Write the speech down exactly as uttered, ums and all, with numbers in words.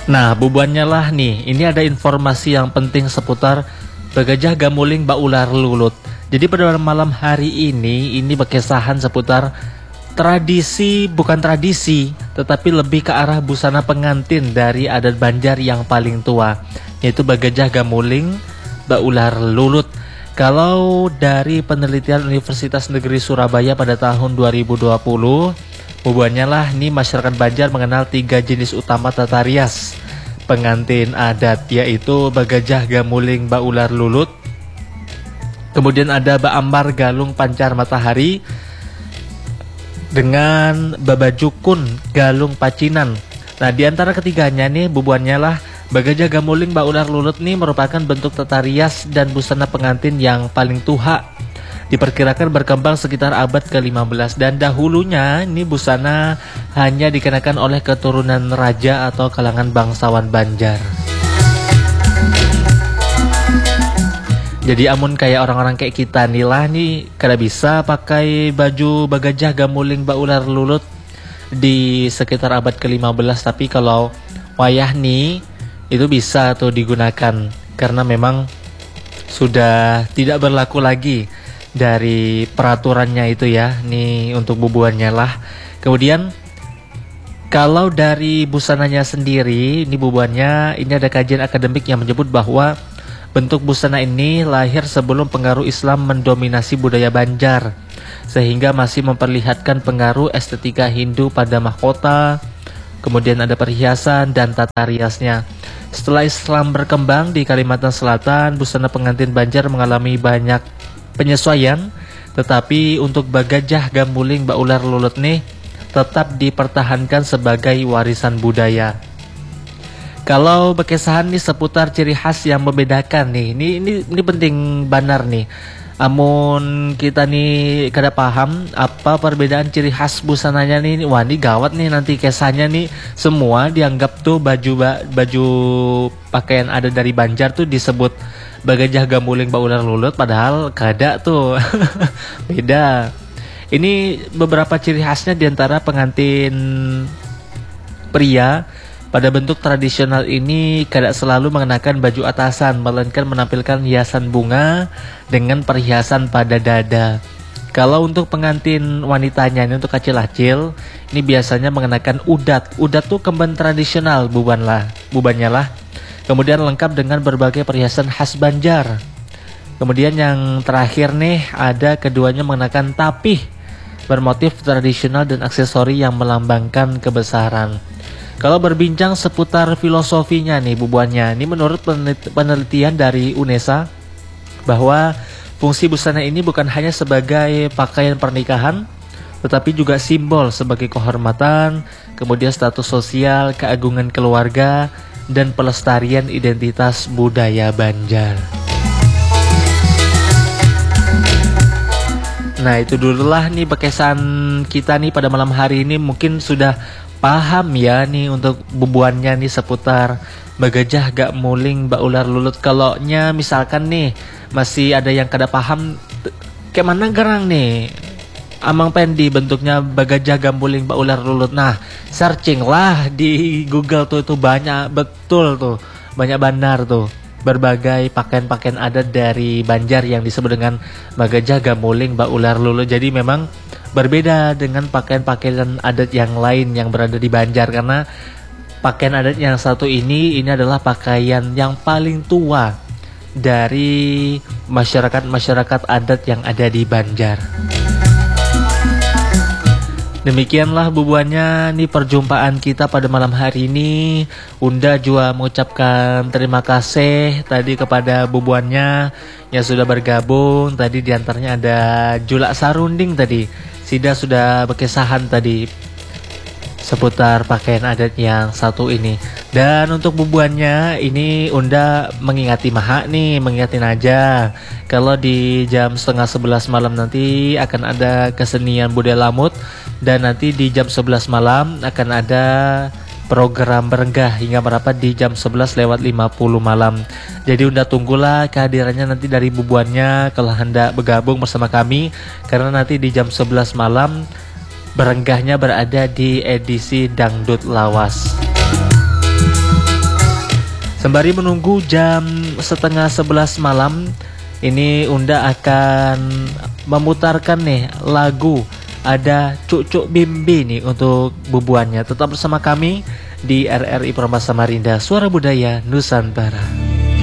Nah, bubuannya lah nih, ini ada informasi yang penting seputar Bagajah Gamuling Baular Lulut. Jadi pada malam hari ini, ini berkesahan seputar tradisi, bukan tradisi, tetapi lebih ke arah busana pengantin dari adat Banjar yang paling tua, yaitu Bagajah Gamuling Baular Lulut. Kalau dari penelitian Universitas Negeri Surabaya pada tahun dua ribu dua puluh, bubuannya lah nih masyarakat Banjar mengenal tiga jenis utama tata rias pengantin adat, yaitu Bagajah Gamuling Baular Lulut, kemudian ada Baambar Galung Pancar Matahari, dengan Babajukun Galung Pacinan. Nah, di antara ketiganya nih bubuannya lah Bagajah Gamuling Baular Lulut nih merupakan bentuk tata rias dan busana pengantin yang paling tua. Diperkirakan berkembang sekitar abad ke lima belas dan dahulunya ini busana hanya dikenakan oleh keturunan raja atau kalangan bangsawan Banjar. Jadi amun kayak orang-orang kayak kita nih lah nih kada bisa pakai baju Bagajah Gamuling Baular Lulut di sekitar abad ke lima belas, tapi kalau wayah nih itu bisa tuh digunakan karena memang sudah tidak berlaku lagi dari peraturannya itu ya, nih untuk bubuannya lah. Kemudian kalau dari busananya sendiri, ini bubuannya, ini ada kajian akademik yang menyebut bahwa bentuk busana ini lahir sebelum pengaruh Islam mendominasi budaya Banjar, sehingga masih memperlihatkan pengaruh estetika Hindu pada mahkota, kemudian ada perhiasan dan tata riasnya. Setelah Islam berkembang di Kalimantan Selatan, busana pengantin Banjar mengalami banyak penyesuaian, tetapi untuk Bagajah Gamuling Baular Lulut nih tetap dipertahankan sebagai warisan budaya. Kalau berkesahan nih seputar ciri khas yang membedakan nih, ini ini ini penting benar nih. Amun kita nih kada paham apa perbedaan ciri khas busananya nih, wah ini gawat nih nanti kesannya nih semua dianggap tuh baju baju pakaian ada dari Banjar tuh disebut Bagajah Gamuling Baular Lulut, padahal kada tuh. Beda. Ini beberapa ciri khasnya diantara pengantin pria pada bentuk tradisional ini kada selalu mengenakan baju atasan, melainkan menampilkan hiasan bunga dengan perhiasan pada dada. Kalau untuk pengantin wanitanya ini untuk kacil-kacil, ini biasanya mengenakan udat. Udat tuh kemben tradisional buban lah, bubannya lah. Kemudian lengkap dengan berbagai perhiasan khas Banjar. Kemudian yang terakhir nih ada keduanya mengenakan tapih bermotif tradisional dan aksesori yang melambangkan kebesaran. Kalau berbincang seputar filosofinya nih bubuannya, ini menurut penelitian dari UNESA bahwa fungsi busana ini bukan hanya sebagai pakaian pernikahan, tetapi juga simbol sebagai kehormatan, kemudian status sosial, keagungan keluarga, dan pelestarian identitas budaya Banjar. Nah, itu dululah nih bekesan kita nih pada malam hari ini. Mungkin sudah paham ya nih untuk bubuannya nih seputar Bagajah Gamuling Baular Lulut. Kalau nya misalkan nih masih ada yang kada paham kayak mana garang nih Amang Pendi bentuknya Bagajah Gamuling Baular Lulut. Nah, searching lah di Google tuh, itu banyak betul tuh, banyak benar tuh berbagai pakaian-pakaian adat dari Banjar yang disebut dengan Bagajah Gamuling Baular Lulut. Jadi memang berbeda dengan pakaian-pakaian adat yang lain yang berada di Banjar, karena pakaian adat yang satu ini ini adalah pakaian yang paling tua dari masyarakat-masyarakat adat yang ada di Banjar. Demikianlah bubuannya nih perjumpaan kita pada malam hari ini. Unda juga mengucapkan terima kasih tadi kepada bubuannya yang sudah bergabung. Tadi diantaranya ada Julak Sarunding tadi. Sida sudah berkesahan tadi seputar pakaian adat yang satu ini. Dan untuk bubuannya ini Unda mengingati Maha nih, mengingatin aja kalau di jam setengah sebelas malam nanti akan ada kesenian budaya lamut, dan nanti di jam sebelas malam akan ada program berenggah hingga merapat di jam sebelas lewat lima puluh malam. Jadi Unda tunggulah kehadirannya nanti dari bubuannya kalau hendak bergabung bersama kami, karena nanti di jam sebelas malam berenggahnya berada di edisi Dangdut Lawas. Sembari menunggu jam setengah sebelas malam, ini Unda akan memutarkan nih lagu ada Cuk-Cuk Bimbi nih untuk bubuannya. Tetap bersama kami di R R I Pramasa Samarinda, Suara Budaya Nusantara.